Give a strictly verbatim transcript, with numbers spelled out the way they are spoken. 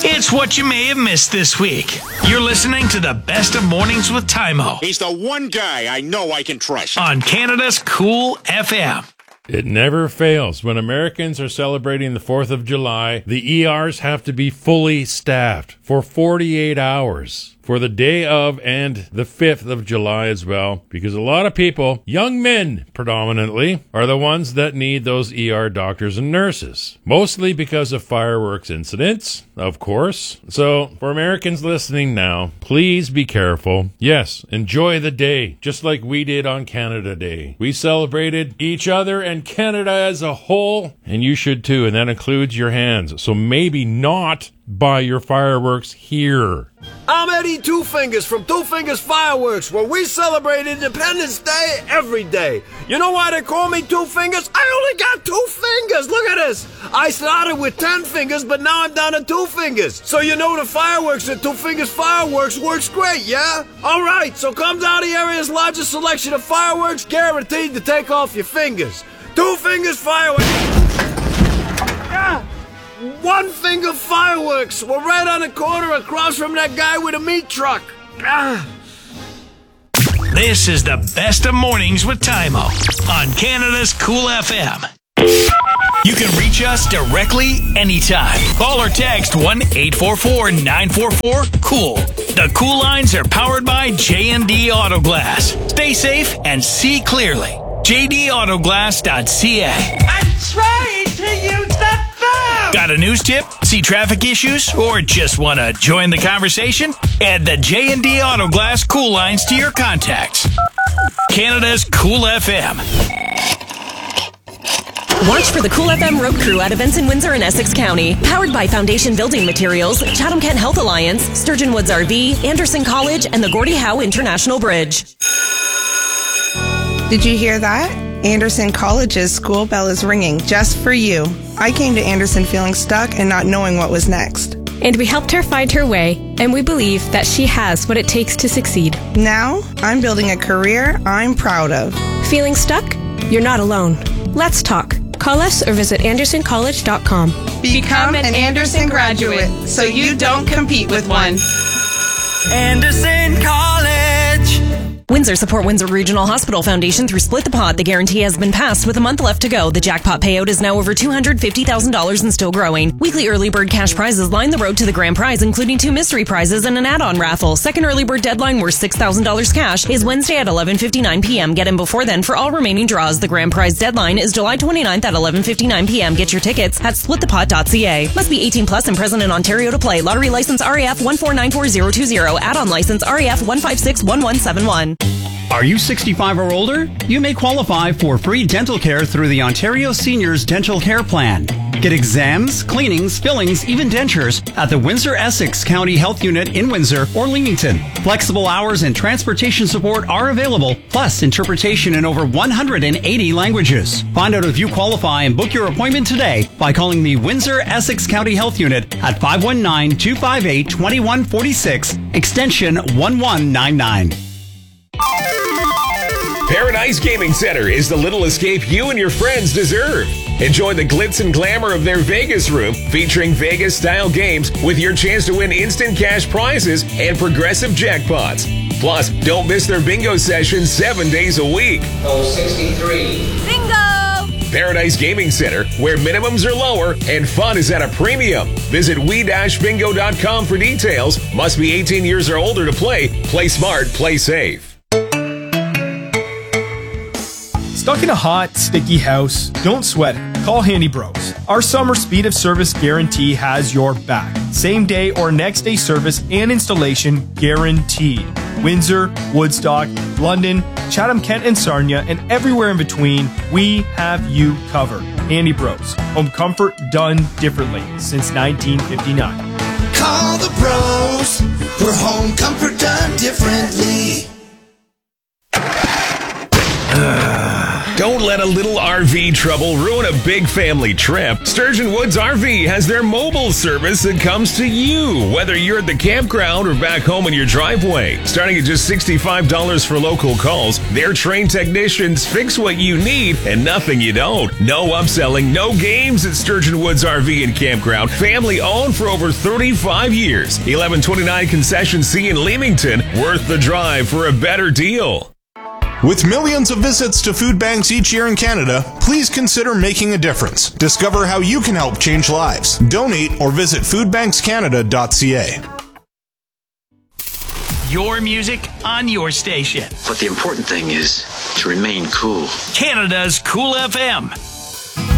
It's what you may have missed this week. You're listening to the best of Mornings with Tymo. He's the one guy I know I can trust. On Canada's Cool F M. It never fails. When Americans are celebrating the fourth of July, the E Rs have to be fully staffed for forty-eight hours. For the day of and the fifth of July as well, because a lot of people, young men predominantly, are the ones that need those E R doctors and nurses. Mostly because of fireworks incidents, of course. So, for Americans listening now, please be careful. Yes, enjoy the day, just like we did on Canada Day. We celebrated each other and Canada as a whole, and you should too, and that includes your hands. So maybe not buy your fireworks here. I'm Eddie Two Fingers from Two Fingers Fireworks, where we celebrate Independence Day every day. You know why they call me Two Fingers? I only got two fingers. Look at this. I started with ten fingers, but now I'm down to two fingers. So you know the fireworks at Two Fingers Fireworks works great, yeah? All right, so come down to the area's largest selection of fireworks, guaranteed to take off your fingers. Two Fingers Fireworks. Ah! One Finger Fireworks. We're right on the corner across from that guy with a meat truck. Ah. This is the best of Mornings with Tymo on Canada's Cool F M. You can reach us directly anytime. Call or text one eight four four nine four four cool. The Cool Lines are powered by J and D Auto Glass. Stay safe and see clearly. j d autoglass dot c a. I'm trying to use the phone! Got a news tip? See traffic issues? Or just want to join the conversation? Add the J and D Auto Glass Cool Lines to your contacts. Canada's Cool F M. Watch for the Cool F M Road Crew at events in Windsor and Essex County. Powered by Foundation Building Materials, Chatham Kent Health Alliance, Sturgeon Woods R V, Anderson College, and the Gordie Howe International Bridge. Did you hear that? Anderson College's school bell is ringing just for you. I came to Anderson feeling stuck and not knowing what was next. And we helped her find her way, and we believe that she has what it takes to succeed. Now, I'm building a career I'm proud of. Feeling stuck? You're not alone. Let's talk. Call us or visit anderson college dot com. Become an Anderson graduate so you don't compete with one. Anderson College. Windsor support Windsor Regional Hospital Foundation through Split the Pot. The guarantee has been passed with a month left to go. The jackpot payout is now over two hundred fifty thousand dollars and still growing. Weekly early bird cash prizes line the road to the grand prize, including two mystery prizes and an add-on raffle. Second early bird deadline worth six thousand dollars cash is Wednesday at eleven fifty-nine p.m. Get in before then for all remaining draws. The grand prize deadline is July twenty-ninth at eleven fifty-nine p.m. Get your tickets at split the pot dot c a. Must be eighteen plus and present in Ontario to play. Lottery license R A F one four nine four zero two zero. Add-on license R A F one five six one one seven one. Are you sixty-five or older? You may qualify for free dental care through the Ontario Seniors Dental Care Plan. Get exams, cleanings, fillings, even dentures at the Windsor-Essex County Health Unit in Windsor or Leamington. Flexible hours and transportation support are available, plus interpretation in over one hundred eighty languages. Find out if you qualify and book your appointment today by calling the Windsor-Essex County Health Unit at five one nine, two five eight, two one four six, extension one one nine nine. Paradise Gaming Center is the little escape you and your friends deserve. Enjoy the glitz and glamour of their Vegas room, featuring Vegas-style games with your chance to win instant cash prizes and progressive jackpots. Plus, don't miss their bingo sessions seven days a week. Oh, sixty-three. Bingo! Paradise Gaming Center, where minimums are lower and fun is at a premium. Visit we dash bingo dot com for details. Must be eighteen years or older to play. Play smart, play safe. Stuck in a hot, sticky house? Don't sweat it. Call Handy Bros. Our summer speed of service guarantee has your back. Same day or next day service and installation guaranteed. Windsor, Woodstock, London, Chatham, Kent, and Sarnia, and everywhere in between, we have you covered. Handy Bros. Home comfort done differently since nineteen fifty-nine. Call the pros for home comfort done differently. Don't let a little R V trouble ruin a big family trip. Sturgeon Woods R V has their mobile service that comes to you, whether you're at the campground or back home in your driveway. Starting at just sixty-five dollars for local calls, their trained technicians fix what you need and nothing you don't. No upselling, no games at Sturgeon Woods R V and Campground. Family owned for over thirty-five years. eleven twenty-nine Concession C in Leamington. Worth the drive for a better deal. With millions of visits to food banks each year in Canada, please consider making a difference. Discover how you can help change lives. Donate or visit food banks canada dot c a. Your music on your station. But the important thing is to remain cool. Canada's Cool F M.